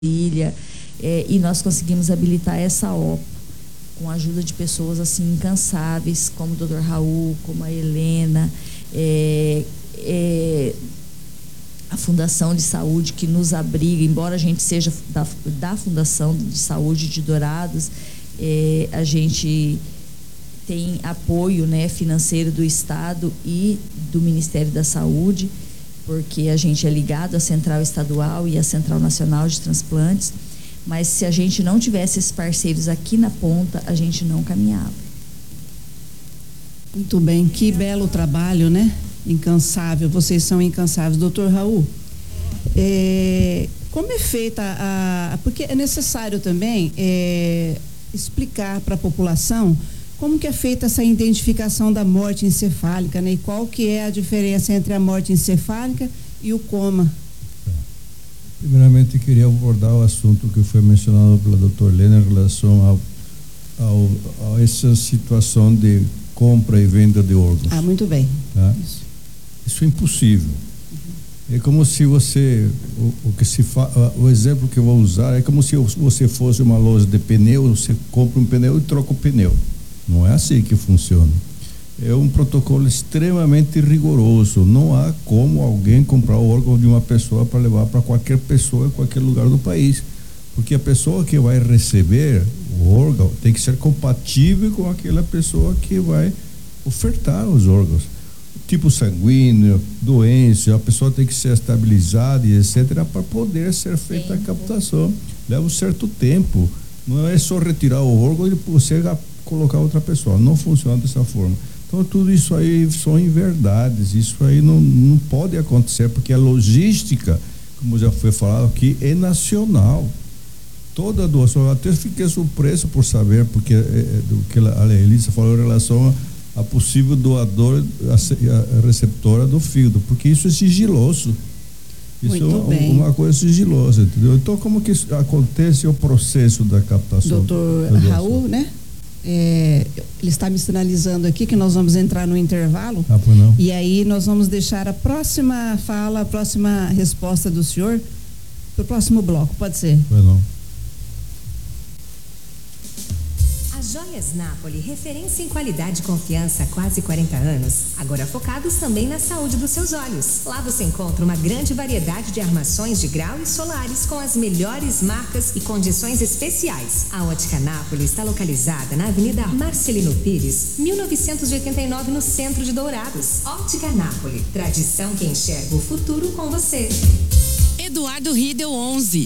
E nós conseguimos habilitar essa OPA com a ajuda de pessoas assim incansáveis, como o Dr. Raul, como a Helena, a Fundação de Saúde que nos abriga, embora a gente seja da Fundação de Saúde de Dourados, a gente tem apoio, né, financeiro do Estado e do Ministério da Saúde, porque a gente é ligado à Central Estadual e à Central Nacional de Transplantes, mas se a gente não tivesse esses parceiros aqui na ponta, a gente não caminhava. Muito bem, que belo trabalho, né? Incansável, vocês são incansáveis. Doutor Raul, como é feita porque é necessário também explicar para a população como que é feita essa identificação da morte encefálica, né? E qual que é a diferença entre a morte encefálica e o coma? Primeiramente, queria abordar o assunto que foi mencionado pela doutora Helena em relação a essa situação de compra e venda de órgãos. Ah, muito bem. Tá? Isso é impossível. É como se você, o exemplo que eu vou usar é como se você fosse uma loja de pneu, você compra um pneu e troca o pneu. Não é assim que funciona. É um protocolo extremamente rigoroso. Não há como alguém comprar o órgão de uma pessoa para levar para qualquer pessoa em qualquer lugar do país. Porque a pessoa que vai receber o órgão tem que ser compatível com aquela pessoa que vai ofertar os órgãos. Tipo sanguíneo, doença, a pessoa tem que ser estabilizada e etc. para poder ser feita a captação. Leva um certo tempo. Não é só retirar o órgão e você colocar outra pessoa. Não funciona dessa forma. Então tudo isso aí são inverdades. Isso aí não pode acontecer, porque a logística, como já foi falado aqui, é nacional. Toda doação, até fiquei surpreso por saber, porque do que a Elisa falou em relação a possível doador, a receptora do fígado, porque isso é sigiloso. Isso é uma coisa sigilosa, entendeu? Então, como que acontece o processo da captação? Doutor Raul, né? Ele está me sinalizando aqui que nós vamos entrar no intervalo. Pois não. E aí nós vamos deixar a próxima fala, a próxima resposta do senhor para o próximo bloco, pode ser? Pois não. Joias Napoli, referência em qualidade e confiança há quase 40 anos. Agora focados também na saúde dos seus olhos. Lá você encontra uma grande variedade de armações de grau e solares com as melhores marcas e condições especiais. A Ótica Napoli está localizada na Avenida Marcelino Pires, 1989, no centro de Dourados. Ótica Napoli, tradição que enxerga o futuro com você. Eduardo Riedel 11.